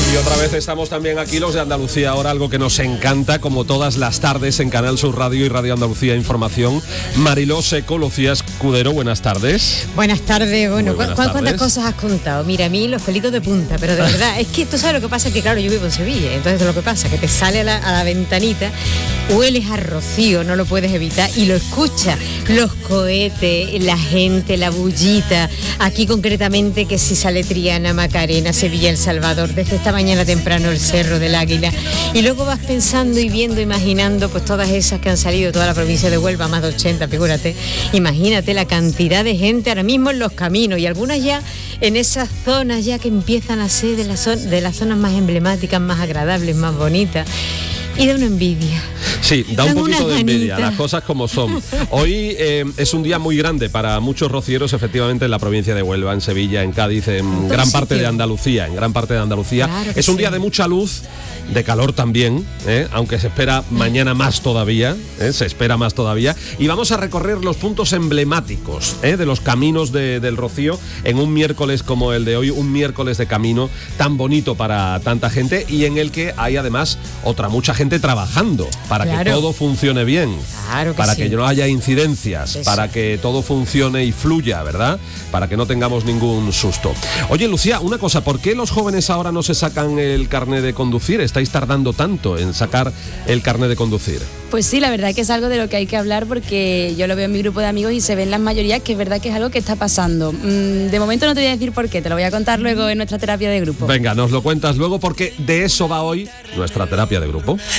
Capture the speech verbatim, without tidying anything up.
Y otra vez estamos también aquí los de Andalucía Ahora, algo que nos encanta, como todas las tardes en Canal Sur Radio y Radio Andalucía Información. Mariló Seco, Lucía Escudero, buenas tardes. Buenas tardes, bueno, buenas ¿cu- ¿cuántas tardes. cosas has contado? Mira, a mí los pelitos de punta, pero de verdad, es que tú sabes lo que pasa, que claro, yo vivo en Sevilla, entonces lo que pasa es que te sale a la, a la ventanita, hueles a rocío, no lo puedes evitar, y lo escuchas, los cohetes, la gente, la bullita, aquí concretamente que si sale Triana, Macarena, Sevilla, El Salvador, desde esta mañana temprano el Cerro del Águila, y luego vas pensando y viendo, imaginando pues todas esas que han salido de toda la provincia de Huelva, más de ochenta, figúrate, imagínate la cantidad de gente ahora mismo en los caminos y algunas ya en esas zonas ya que empiezan a ser de las, zon- de las zonas más emblemáticas, más agradables, más bonitas. Y da una envidia. Sí, da un Dan poquito unas de envidia, ganitas. las cosas como son. Hoy eh, es un día muy grande para muchos rocieros, efectivamente, en la provincia de Huelva, en Sevilla, en Cádiz, en todo gran parte sitio. de Andalucía, en gran parte de Andalucía. Claro que Es un sí. día de mucha luz, de calor también, ¿eh? Aunque se espera mañana más todavía, ¿eh? Se espera más todavía. Y vamos a recorrer los puntos emblemáticos, ¿eh? de los caminos de- del Rocío en un miércoles como el de hoy, un miércoles de camino tan bonito para tanta gente y en el que hay además otra mucha gente trabajando para que Claro. todo funcione bien, Claro que para sí. que no haya incidencias, Eso. para que todo funcione y fluya, ¿verdad? Para que no tengamos ningún susto. Oye, Lucía, una cosa, ¿por qué los jóvenes ahora no se sacan el carnet de conducir? ¿Estáis tardando tanto en sacar el carnet de conducir? Pues sí, la verdad que es algo de lo que hay que hablar porque yo lo veo en mi grupo de amigos y se ven las mayorías que es verdad que es algo que está pasando. Mm, de momento no te voy a decir por qué, te lo voy a contar luego en nuestra terapia de grupo. Venga, nos lo cuentas luego porque de eso va hoy nuestra terapia de grupo.